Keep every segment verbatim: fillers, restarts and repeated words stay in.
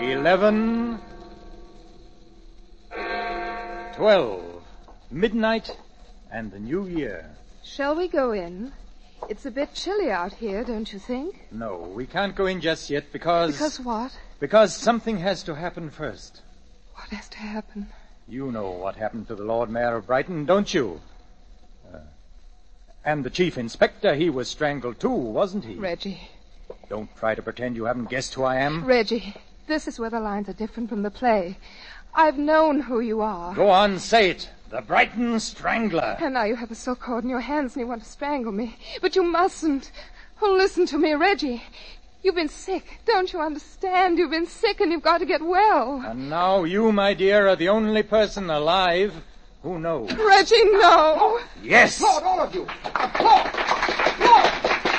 Eleven. Twelve. Midnight and the new year. Shall we go in? It's a bit chilly out here, don't you think? No, we can't go in just yet because... Because what? Because something has to happen first. What has to happen? You know what happened to the Lord Mayor of Brighton, don't you? Uh, and the Chief Inspector, he was strangled too, wasn't he? Reggie. Don't try to pretend you haven't guessed who I am. Reggie, this is where the lines are different from the play. I've known who you are. Go on, say it. The Brighton Strangler. And now you have a silk cord in your hands and you want to strangle me. But you mustn't. Oh, listen to me, Reggie. You've been sick. Don't you understand? You've been sick and you've got to get well. And now you, my dear, are the only person alive who knows. Reggie, no. Yes. Applaud, all of you. Applaud. Applaud.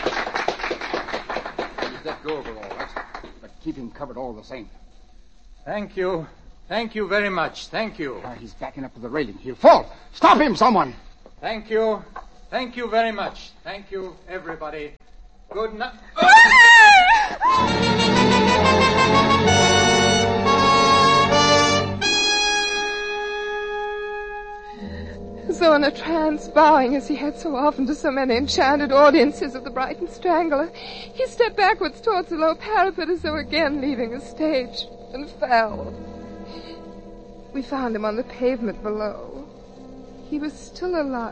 He's let go of her all right, but keep him covered all the same. Thank you. Thank you very much. Thank you. Uh, he's backing up to the railing. He'll fall. Stop him, someone. Thank you. Thank you very much. Thank you, everybody. Good night. As though in a trance, bowing as he had so often to so many enchanted audiences of the Brighton Strangler, he stepped backwards towards the low parapet as though again leaving the stage, and fell. We found him on the pavement below. He was still alive.